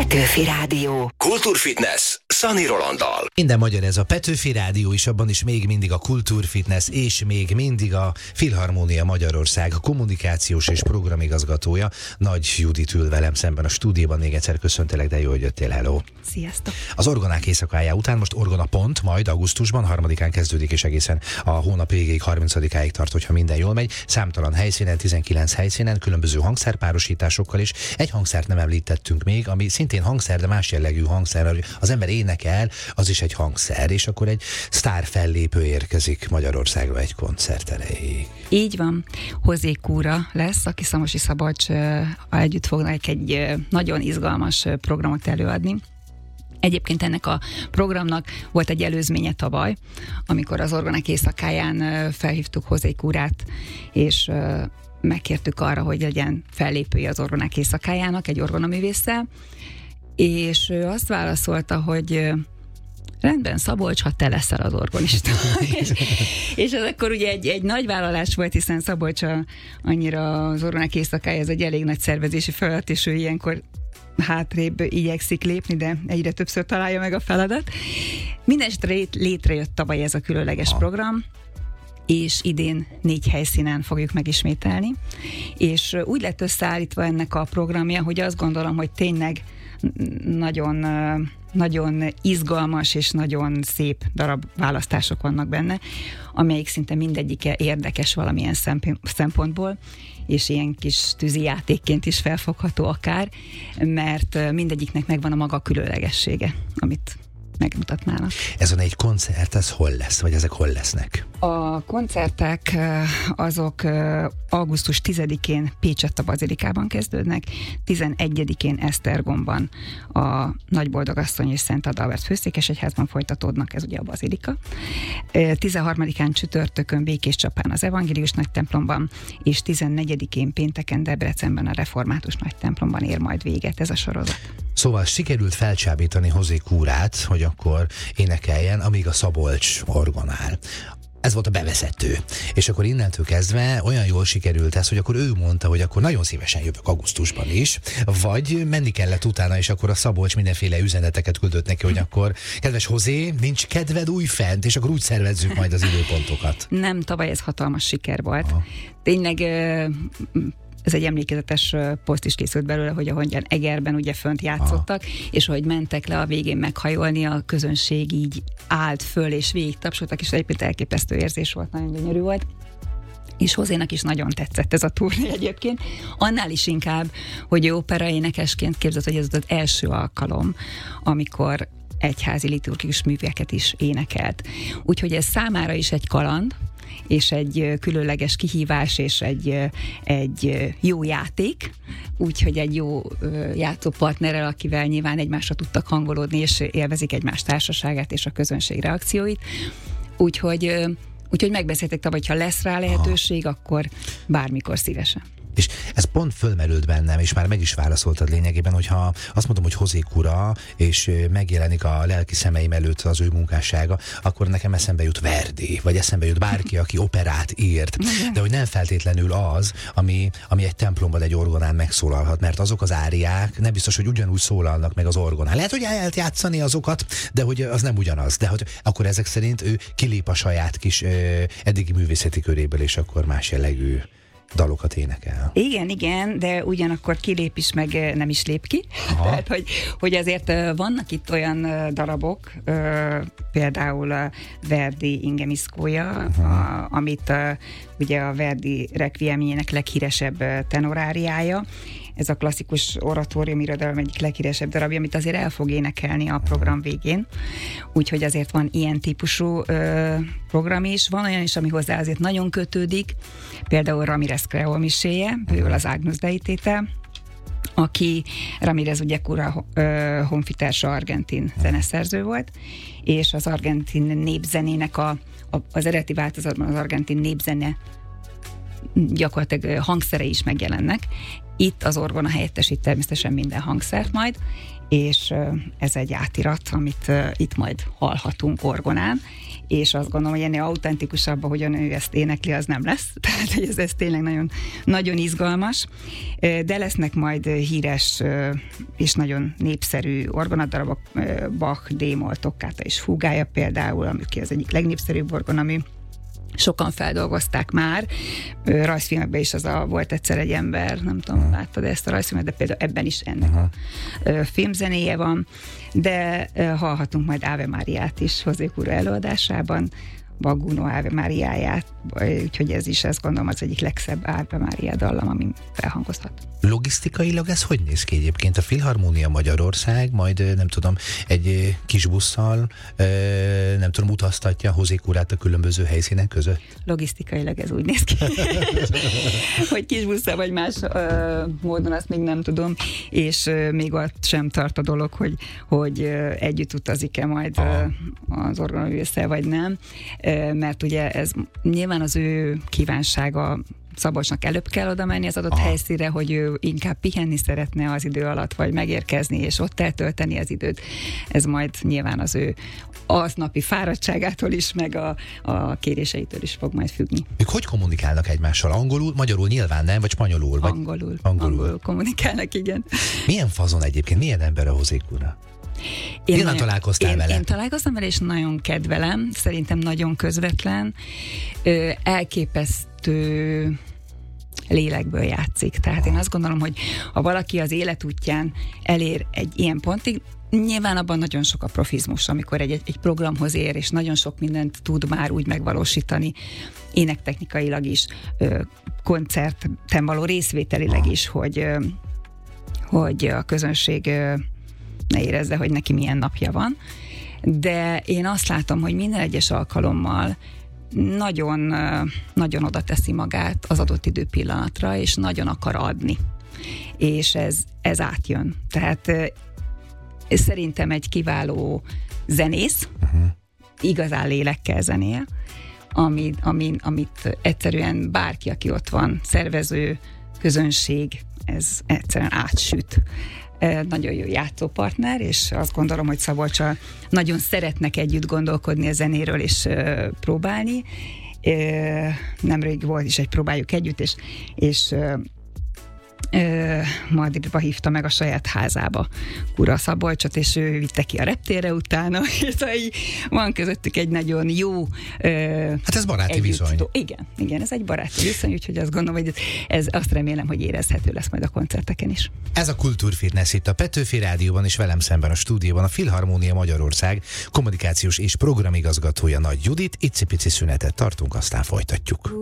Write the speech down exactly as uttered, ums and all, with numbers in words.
Petőfi Rádió. Kultúrfitness Szani Rolanddal. Minden magyar ez a Petőfi Rádió, és abban is még mindig a Kultúrfitness, és még mindig a Filharmónia Magyarország kommunikációs és programigazgatója. Nagy Judit ül velem szemben a stúdióban. Még egyszer köszöntelek, de jó, hogy jöttél. Hello! Sziasztok! Az orgonák éjszakája után most Orgona Pont, majd augusztusban, harmadikán kezdődik, és egészen a hónap végéig, harmincadikáig tart, hogyha minden jól megy. Számtalan helyszínen, tizenkilenc helyszínen, különböző hangszerpárosításokkal, is egy hangszert nem említettünk még, ami szintén hangszer, de más jellegű hangszer, mert az ember énekel, az is egy hangszer, és akkor egy sztár fellépő érkezik Magyarországra egy koncert erejéig. Így van. Hozé Kúra lesz, aki Szamosi Szabolcs együtt fognak egy nagyon izgalmas programot előadni. Egyébként ennek a programnak volt egy előzménye tavaly, amikor az Orgonák éjszakáján felhívtuk Hozé Kúrát, és megkértük arra, hogy legyen fellépője az Orgonák éjszakájának egy orgonaművésszel, és ő azt válaszolta, hogy rendben, Szabolcs, ha te leszel az orgonista. és, és ez akkor ugye egy, egy nagy vállalás volt, hiszen Szabolcs a, annyira az Orgonák éjszakája, ez egy elég nagy szervezési feladat, és ő ilyenkor hátrébb igyekszik lépni, de egyre többször találja meg a feladat. Mindenesetre létrejött tavaly ez a különleges ha. program, és idén négy helyszínen fogjuk megismételni. És úgy lett összeállítva ennek a programja, hogy azt gondolom, hogy tényleg nagyon, nagyon izgalmas és nagyon szép darab választások vannak benne, amelyik szinte mindegyike érdekes valamilyen szempontból, és ilyen kis tűzijátékként is felfogható akár, mert mindegyiknek megvan a maga különlegessége, amit megmutatnának. Ez a négy koncert, ez hol lesz, vagy ezek hol lesznek? A koncertek azok augusztus tizedikén Pécsett a Bazilikában kezdődnek, tizenegyedikén Esztergomban a Nagyboldogasszony és Szent Adalbert főszékesegyházban folytatódnak, ez ugye a Bazilika. tizenharmadikán csütörtökön Békéscsapán az Evangélius Nagytemplomban, és tizennegyedikén pénteken Debrecenben a Református Nagytemplomban ér majd véget ez a sorozat. Szóval sikerült felcsábítani Hozé Kúrát, hogy akkor énekeljen, amíg a Szabolcs orgonál. Ez volt a bevezető. És akkor innentől kezdve olyan jól sikerült ez, hogy akkor ő mondta, hogy akkor nagyon szívesen jövök augusztusban is, vagy menni kellett utána, és akkor a Szabolcs mindenféle üzeneteket küldött neki, hogy akkor kedves Hozé, nincs kedved újfent, és akkor úgy szervezzük majd az időpontokat. Nem, tavaly ez hatalmas siker volt. Aha. Tényleg ez egy emlékezetes poszt is készült belőle, hogy ahogyan Egerben ugye fönt játszottak, aha, és ahogy mentek le a végén meghajolni, a közönség így állt föl, és végig tapsoltak, és egyébként elképesztő érzés volt, nagyon gyönyörű volt. És Hozénak is nagyon tetszett ez a turné egyébként. Annál is inkább, hogy ő operaénekesként képzett, hogy ez az első alkalom, amikor egyházi liturgikus műveket is énekelt. Úgyhogy ez számára is egy kaland, és egy különleges kihívás, és egy, egy jó játék, úgyhogy egy jó játszópartnerrel, akivel nyilván egymásra tudtak hangolódni, és élvezik egymás társaságát és a közönség reakcióit. Úgyhogy, úgyhogy megbeszéltek tavaly, hogy ha lesz rá lehetőség, aha, akkor bármikor szívesen. És ez pont fölmerült bennem, és már meg is válaszoltad lényegében, hogyha azt mondom, hogy Hozé Kúra, és megjelenik a lelki szemeim előtt az ő munkássága, akkor nekem eszembe jut Verdi, vagy eszembe jut bárki, aki operát írt, de hogy nem feltétlenül az, ami, ami egy templomban egy orgonán megszólalhat, mert azok az áriák nem biztos, hogy ugyanúgy szólalnak meg az orgonán. Lehet, hogy el lehet játszani azokat, de hogy az nem ugyanaz. De hogy akkor ezek szerint ő kilép a saját kis ö, eddigi művészeti köréből, és akkor más jellegű dalokat énekel. Igen, igen, de ugyanakkor kilép is, meg nem is lép ki. Tehát, hogy, hogy azért vannak itt olyan darabok, például a Verdi Ingemiszkója, a, amit a, ugye a Verdi requiemjének leghíresebb tenoráriája. Ez a klasszikus oratórium irodalom egyik leghíresebb darabja, amit azért el fog énekelni a program végén. Úgyhogy azért van ilyen típusú ö, program is. Van olyan is, ami hozzá azért nagyon kötődik, például Ramírez Creol miséje, bőül az Agnus Dei tétel, aki Ramírez ugye Kúra ö, honfitársa, argentin zeneszerző volt, és az argentin népzenének a, a, az eredeti változatban az argentin népzene gyakorlatilag hangszere is megjelennek. Itt az orgona helyettesít természetesen minden hangszert majd, és ez egy átirat, amit itt majd hallhatunk orgonán, és azt gondolom, hogy ennél autentikusabb, ahogyan ő ezt énekli, az nem lesz. Tehát, hogy ez, ez tényleg nagyon, nagyon izgalmas. De lesznek majd híres és nagyon népszerű orgonadarabok, Bach, D-moll, toccata és fúgája például, ami az egyik legnépszerűbb orgona, ami sokan feldolgozták már. Rajzfilmekben is az a Volt egyszer egy ember, nem tudom, uh-huh. láttad ezt a rajzfilmet, de például ebben is ennek uh-huh. a filmzenéje van, de hallhatunk majd Ave Máriát is José Cura előadásában, Baguno Ave Máriáját, úgyhogy ez is, ezt gondolom, az egyik legszebb Ave Mária dallam, ami felhangozhat. Logisztikailag ez hogy néz ki egyébként? A Filharmónia Magyarország majd, nem tudom, egy kis busszal, nem tudom, utaztatja José Curát a különböző helyszínek között? Logisztikailag ez úgy néz ki, hogy kis busszal vagy más ö, módon, azt még nem tudom, és ö, még ott sem tart a dolog, hogy, hogy ö, együtt utazik-e majd ö, az orgonaművésszel, vagy nem, ö, mert ugye ez nyilván az ő kívánsága, Szabolcsnak előbb kell oda menni az adott Aha. helyszínre, hogy ő inkább pihenni szeretne az idő alatt, vagy megérkezni, és ott eltölteni az időt. Ez majd nyilván az ő aznapi fáradtságától is, meg a, a kéréseitől is fog majd függni. Ők hogy kommunikálnak egymással? Angolul, magyarul nyilván nem, vagy spanyolul? Vagy? Angolul. Angolul. Angolul kommunikálnak, igen. Milyen fazon egyébként? Milyen ember a José Cura? Én Nyilván találkoztál én, vele. Én találkoztam vele, és nagyon kedvelem. Szerintem nagyon közvetlen. Ö, elképesztő lélekből játszik. Tehát én azt gondolom, hogy ha valaki az életútján elér egy ilyen pontig, nyilván abban nagyon sok a profizmus, amikor egy, egy programhoz ér, és nagyon sok mindent tud már úgy megvalósítani, énektechnikailag is, koncerten való részvételileg is, hogy, hogy a közönség ne érezze, hogy neki milyen napja van. De én azt látom, hogy minden egyes alkalommal nagyon, nagyon oda teszi magát az adott időpillanatra, és nagyon akar adni. És ez, ez átjön. Tehát szerintem egy kiváló zenész, uh-huh. igazán lélekkel zenél, ami, ami, amit egyszerűen bárki, aki ott van, szervező, közönség, ez egyszerűen átsüt. Nagyon jó játszópartner, és azt gondolom, hogy Szabolccsal nagyon szeretnek együtt gondolkodni a zenéről és próbálni. Nemrég volt is egy próbáljuk együtt, és, és Madridba hívta meg a saját házába Cura Szabolcsot, és ő vitte ki a reptérre utána, és így van közöttük egy nagyon jó hát ez baráti együtt. Viszony. Igen, igen, ez egy baráti viszony, úgyhogy azt gondolom, hogy ez, azt remélem, hogy érezhető lesz majd a koncerteken is. Ez a Kultúrfitness itt a Petőfi Rádióban, és velem szemben a stúdióban a Filharmónia Magyarország kommunikációs és programigazgatója Nagy Judit. Icipici szünetet tartunk, aztán folytatjuk.